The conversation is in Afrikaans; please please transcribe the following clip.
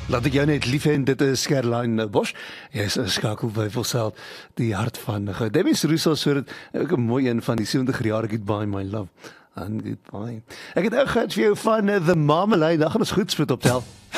Laat ek jou net lief hê, dit is Caroline Bosch. Jy is ingeskakel by Volself, die hart van Debbie Rousseau, so ook 'n mooi een van die 70er jare, Goodbye My Love. And goodbye. Ek het ook gehad vir jou van The Marmalade, dan gaan ons goed spit optel.